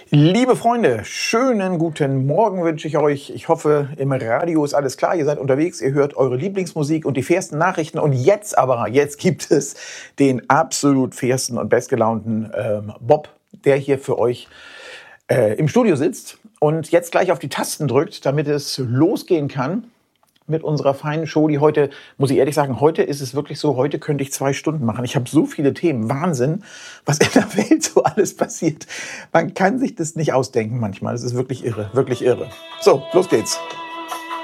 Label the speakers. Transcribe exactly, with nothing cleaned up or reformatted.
Speaker 1: Liebe Freunde, schönen guten Morgen wünsche ich euch. Ich hoffe, im Radio ist alles klar. Ihr seid unterwegs, ihr hört eure Lieblingsmusik und die fairsten Nachrichten. Und jetzt aber, jetzt gibt es den absolut fairsten und bestgelaunten ähm, Bob, der hier für euch äh, im Studio sitzt und jetzt gleich auf die Tasten drückt, damit es losgehen kann mit unserer feinen Show, die heute, muss ich ehrlich sagen, heute ist es wirklich so, heute könnte ich zwei Stunden machen. Ich habe so viele Themen, Wahnsinn, was in der Welt so alles passiert. Man kann sich das nicht ausdenken manchmal, es ist wirklich irre, wirklich irre. So, los geht's.